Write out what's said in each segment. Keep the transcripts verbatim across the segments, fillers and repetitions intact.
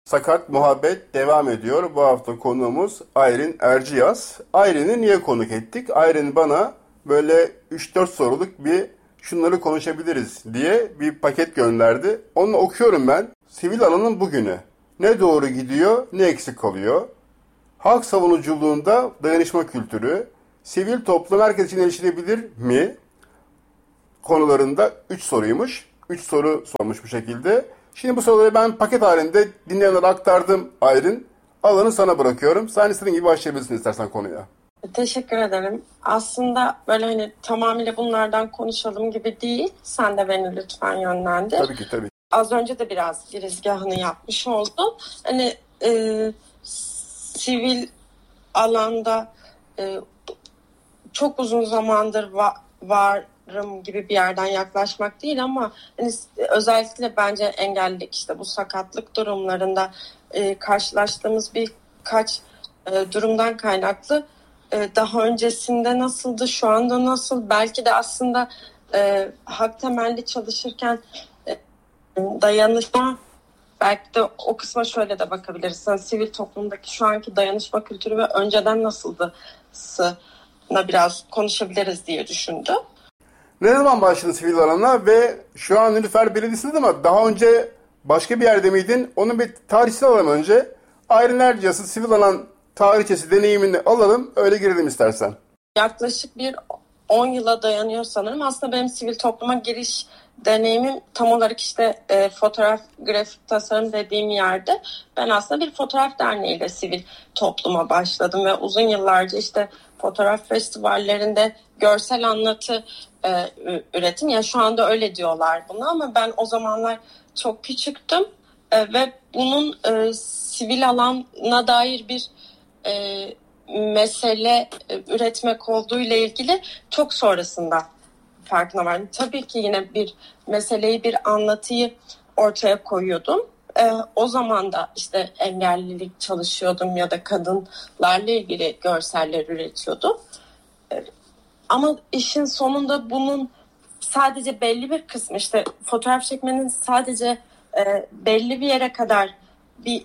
Sakat Muhabbet devam ediyor. Bu hafta konuğumuz Ayrin Erciyaz. Ayrin'i niye konuk ettik? Ayrin bana böyle üç dört soruluk bir şunları konuşabiliriz diye bir paket gönderdi. Onu okuyorum ben. Sivil alanın bugünü. Ne doğru gidiyor, ne eksik kalıyor? Halk savunuculuğunda dayanışma kültürü, sivil toplum herkes için erişilebilir mi? Konularında üç soruymuş. üç soru sormuş bu şekilde. Şimdi bu soruları ben paket halinde dinleyenlere aktardım Ayrin. Alanı sana bırakıyorum. Sen istediğin gibi başlayabilirsin istersen konuya. Teşekkür ederim. Aslında böyle hani tamamıyla bunlardan konuşalım gibi değil. Sen de beni lütfen yönlendir. Tabii ki tabii. Az önce de biraz girizgahını yapmış oldum. Hani e, sivil alanda e, çok uzun zamandır va- varım gibi bir yerden yaklaşmak değil ama hani özellikle bence engellilik işte bu sakatlık durumlarında e, karşılaştığımız birkaç e, durumdan kaynaklı e, daha öncesinde nasıldı, şu anda nasıl, belki de aslında e, hak temelli çalışırken e, dayanışma, belki de o kısma şöyle de bakabiliriz. Yani sivil toplumdaki şu anki dayanışma kültürü ve önceden nasıldı biraz konuşabiliriz diye düşündüm. Ne zaman başladın sivil alana ve şu an Nilüfer Belediyesi'nde ama daha önce başka bir yerde miydin? Onun bir tarihsel alalım önce. Ayrin Erciyaz'ın sivil alan tarihçesi deneyimini alalım, öyle girelim istersen. Yaklaşık bir on yıla dayanıyor sanırım. Aslında benim sivil topluma giriş deneyimim tam olarak işte e, fotoğraf, grafik tasarım dediğim yerde ben aslında bir fotoğraf derneğiyle sivil topluma başladım ve uzun yıllarca işte fotoğraf festivallerinde görsel anlatı e, üretim. Ya şu anda öyle diyorlar bunu ama ben o zamanlar çok küçüktüm e, ve bunun e, sivil alana dair bir e, mesele e, üretmek olduğu ile ilgili çok sonrasında farkına vardım. Tabii ki yine bir meseleyi, bir anlatıyı ortaya koyuyordum. Ee, o zaman da işte engellilik çalışıyordum ya da kadınlarla ilgili görseller üretiyordum. Ee, ama işin sonunda bunun sadece belli bir kısmı, işte fotoğraf çekmenin sadece e, belli bir yere kadar bir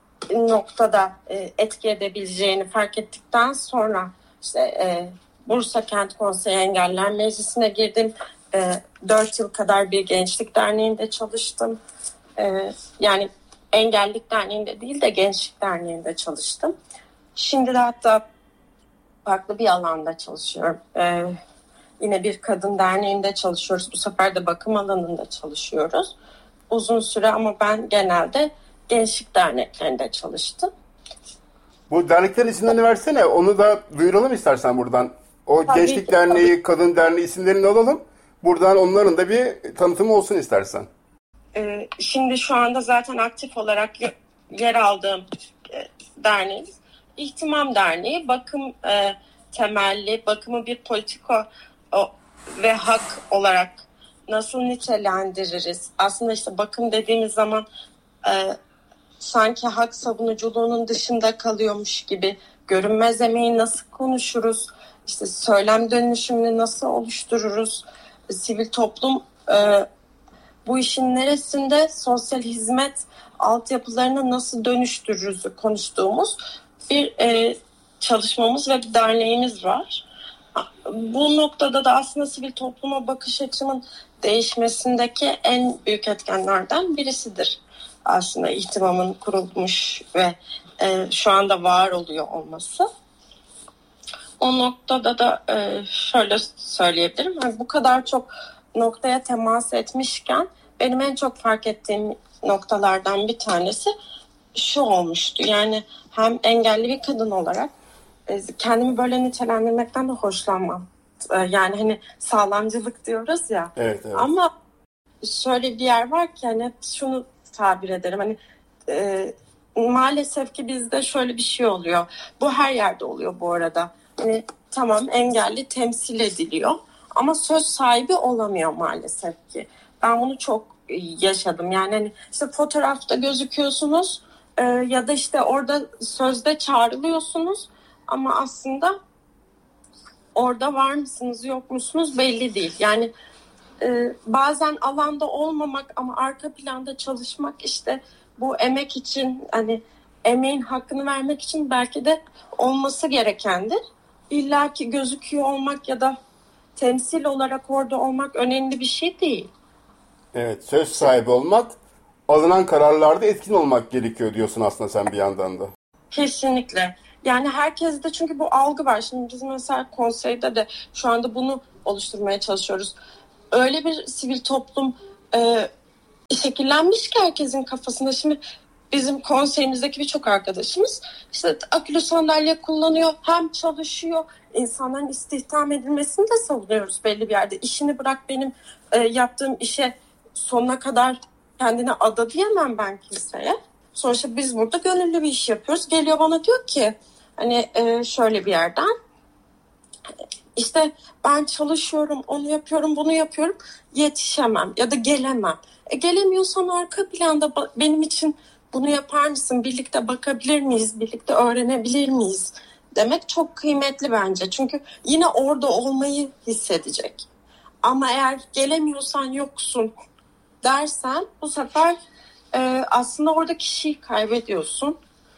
noktada e, etki edebileceğini fark ettikten sonra işte e, Bursa Kent Konseyi Engelliler Meclisi'ne girdim. E, dört yıl kadar bir gençlik derneğinde çalıştım. E, yani engellilik derneğinde değil de gençlik derneğinde çalıştım. Şimdi de hatta farklı bir alanda çalışıyorum. E, yine bir kadın derneğinde çalışıyoruz. Bu sefer de bakım alanında çalışıyoruz. Uzun süre ama ben genelde gençlik derneklerinde çalıştım. Bu derneklerin isimlerini versene. Onu da duyuralım istersen buradan. O tabii Gençlik ki, Derneği, tabii. Kadın Derneği isimlerini alalım. Buradan onların da bir tanıtımı olsun istersen. Ee, şimdi şu anda zaten aktif olarak yer aldığım e, derneğimiz İhtimam Derneği. Bakım e, temelli, bakımı bir politika o, ve hak olarak nasıl nitelendiririz? Aslında işte bakım dediğimiz zaman e, sanki hak savunuculuğunun dışında kalıyormuş gibi, görünmez emeği nasıl konuşuruz, işte söylem dönüşümünü nasıl oluştururuz, sivil toplum e, bu işin neresinde sosyal hizmet altyapılarını nasıl dönüştürürüz konuştuğumuz bir e, çalışmamız ve bir derneğimiz var. Bu noktada da aslında sivil topluma bakış açımın değişmesindeki en büyük etkenlerden birisidir. Aslında ihtimamın kurulmuş ve e, şu anda var oluyor olması. O noktada da e, şöyle söyleyebilirim. Yani bu kadar çok noktaya temas etmişken benim en çok fark ettiğim noktalardan bir tanesi şu olmuştu. Yani hem engelli bir kadın olarak e, kendimi böyle nitelendirmekten de hoşlanmam. E, yani hani sağlamcılık diyoruz ya. Evet, evet. Ama şöyle bir yer var ki hani şunu tabir ederim. Hani e, maalesef ki bizde şöyle bir şey oluyor. Bu her yerde oluyor bu arada. Hani tamam engelli temsil ediliyor ama söz sahibi olamıyor maalesef ki. Ben bunu çok yaşadım. Yani hani işte fotoğrafta gözüküyorsunuz e, ya da işte orada sözde çağrılıyorsunuz ama aslında orada var mısınız yok musunuz belli değil. Yani e, bazen alanda olmamak ama arka planda çalışmak, işte bu emek için, hani emeğin hakkını vermek için belki de olması gerekendir. İlla ki gözüküyor olmak ya da temsil olarak orada olmak önemli bir şey değil. Evet, söz sahibi olmak, alınan kararlarda etkin olmak gerekiyor diyorsun aslında sen bir yandan da. Kesinlikle. Yani herkeste çünkü bu algı var. Şimdi biz mesela konseyde de şu anda bunu oluşturmaya çalışıyoruz. Öyle bir sivil toplum e, şekillenmiş ki herkesin kafasında. Şimdi bizim konseyimizdeki birçok arkadaşımız işte akülü sandalye kullanıyor, hem çalışıyor. İnsanların istihdam edilmesini de savunuyoruz belli bir yerde. İşini bırak, benim e, yaptığım işe sonuna kadar kendine ada diyemem ben kimseye. Sonuçta biz burada gönüllü bir iş yapıyoruz. Geliyor bana diyor ki hani e, şöyle bir yerden, işte ben çalışıyorum, onu yapıyorum, bunu yapıyorum, yetişemem ya da gelemem. E, gelemiyorsan arka planda benim için bunu yapar mısın? Birlikte bakabilir miyiz? Birlikte öğrenebilir miyiz? Demek çok kıymetli bence. Çünkü yine orada olmayı hissedecek. Ama eğer gelemiyorsan yoksun dersen bu sefer e, aslında orada kişiyi kaybediyorsun.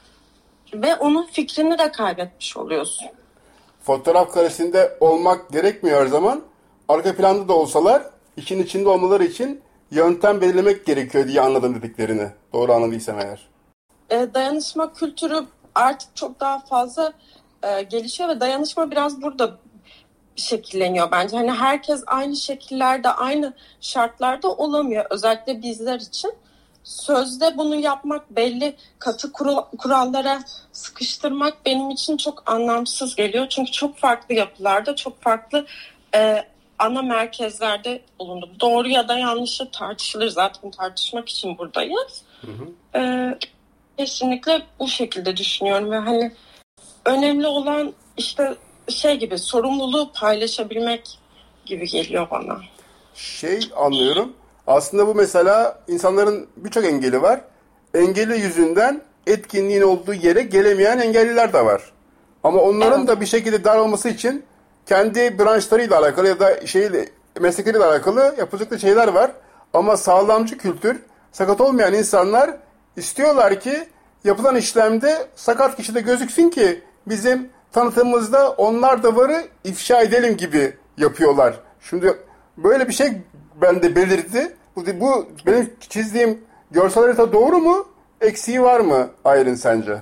Ve onun fikrini de kaybetmiş oluyorsun. Fotoğraf karesinde olmak gerekmiyor her zaman. Arka planda da olsalar işin içinde olmaları için yöntem belirlemek gerekiyor diye anladım dediklerini. Doğru anladıysam eğer. E, dayanışma kültürü artık çok daha fazla e, gelişiyor ve dayanışma biraz burada şekilleniyor bence. Hani herkes aynı şekillerde, aynı şartlarda olamıyor. Özellikle bizler için. Sözde bunu yapmak, belli katı kurallara sıkıştırmak benim için çok anlamsız geliyor. Çünkü çok farklı yapılarda, çok farklı e, ana merkezlerde bulundum. Doğru ya da yanlışı tartışılır. Zaten tartışmak için buradayız. Hı hı. E, kesinlikle bu şekilde düşünüyorum ve hani önemli olan işte şey gibi, sorumluluğu paylaşabilmek gibi geliyor bana. Şey anlıyorum. Aslında bu mesela insanların birçok engeli var. Engeli yüzünden etkinliğin olduğu yere gelemeyen engelliler de var. Ama onların evet. da bir şekilde dar olması için kendi branşlarıyla alakalı ya da şeyle, meslekleriyle alakalı yapacakları şeyler var. Ama sağlamcı kültür, sakat olmayan insanlar istiyorlar ki yapılan işlemde sakat kişi de gözüksün ki bizim tanıtımımızda onlar da varı ifşa edelim gibi yapıyorlar. Şimdi böyle bir şey bende belirdi. Bu, bu benim çizdiğim görsel harita doğru mu? Eksiği var mı Aylin sence?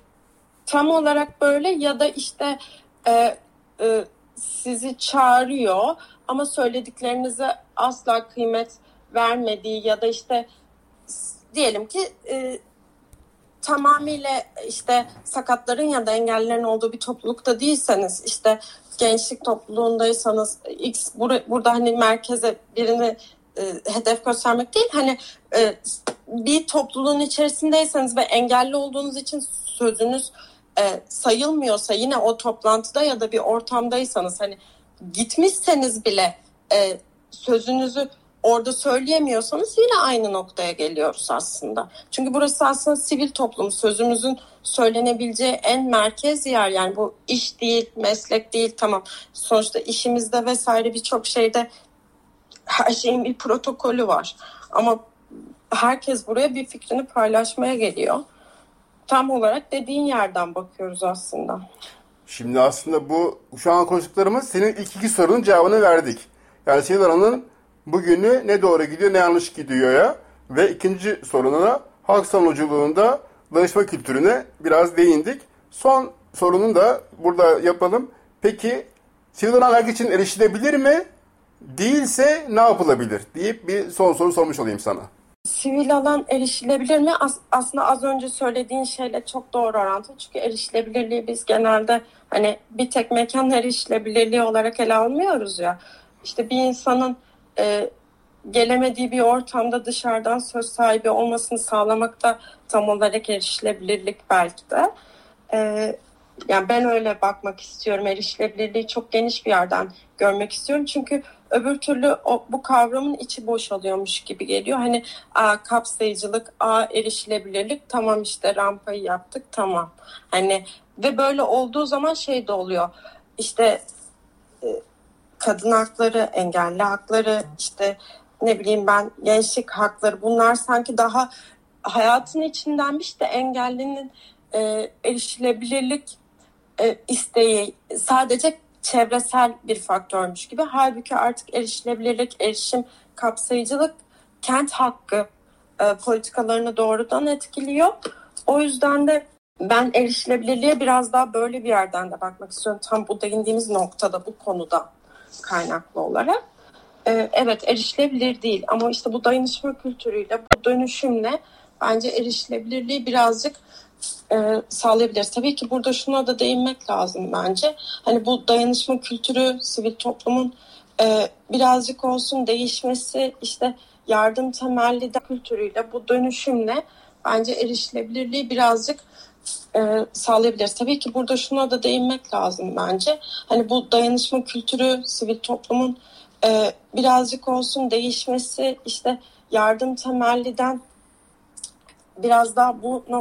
Tam olarak böyle ya da işte e, e, sizi çağırıyor ama söylediklerinize asla kıymet vermediği ya da işte diyelim ki e, tamamıyla işte sakatların ya da engellilerin olduğu bir toplulukta değilseniz, işte gençlik topluluğundaysanız X bur- burada hani merkeze birini e, hedef göstermek değil, hani e, bir topluluğun içerisindeyseniz ve engelli olduğunuz için sözünüz e, sayılmıyorsa, yine o toplantıda ya da bir ortamdaysanız, hani gitmişseniz bile e, sözünüzü orada söyleyemiyorsanız yine aynı noktaya geliyoruz aslında. Çünkü burası aslında sivil toplum, sözümüzün söylenebileceği en merkez yer. Yani bu iş değil, meslek değil, tamam. Sonuçta işimizde vesaire birçok şeyde her şeyin bir protokolü var. Ama herkes buraya bir fikrini paylaşmaya geliyor. Tam olarak dediğin yerden bakıyoruz aslında. Şimdi aslında bu şu an konuştuklarımız senin ilk iki sorunun cevabını verdik. Yani senin oranın bugünü ne doğru gidiyor ne yanlış gidiyor ya. Ve ikinci sorununa halk savunuculuğunda danışma kültürüne biraz değindik. Son sorunun da burada yapalım. Peki sivil oran herkes için erişilebilir mi? Değilse ne yapılabilir deyip bir son soru sormuş olayım sana. Sivil alan erişilebilir mi? As- aslında az önce söylediğin şeyle çok doğru orantılı. Çünkü erişilebilirliği biz genelde hani bir tek mekan erişilebilirliği olarak ele almıyoruz ya. İşte bir insanın e, gelemediği bir ortamda dışarıdan söz sahibi olmasını sağlamak da tam olarak erişilebilirlik belki de. E, yani ben öyle bakmak istiyorum. Erişilebilirliği çok geniş bir yerden görmek istiyorum. Çünkü öbür türlü o, bu kavramın içi boşalıyormuş gibi geliyor. Hani a, kapsayıcılık, a, erişilebilirlik, tamam işte rampayı yaptık, tamam. Hani ve böyle olduğu zaman şey de oluyor. İşte e, kadın hakları, engelli hakları, işte ne bileyim ben gençlik hakları, bunlar sanki daha hayatın içindenmiş de engellinin e, erişilebilirlik e, isteği sadece çevresel bir faktörmüş gibi. Halbuki artık erişilebilirlik, erişim, kapsayıcılık, kent hakkı e, politikalarını doğrudan etkiliyor. O yüzden de ben erişilebilirliğe biraz daha böyle bir yerden de bakmak istiyorum. Tam bu değindiğimiz noktada, bu konuda kaynaklı olarak. Ee, evet, erişilebilir değil ama işte bu dayanışma kültürüyle, bu dönüşümle bence erişilebilirliği birazcık e, sağlayabiliriz. Tabii ki burada şuna da değinmek lazım bence. Hani bu dayanışma kültürü, sivil toplumun e, birazcık olsun değişmesi, işte yardım temelli de kültürüyle, bu dönüşümle bence erişilebilirliği birazcık e, sağlayabiliriz. Tabii ki burada şuna da değinmek lazım bence. Hani bu dayanışma kültürü, sivil toplumun e, birazcık olsun değişmesi, işte yardım temelliden biraz daha bu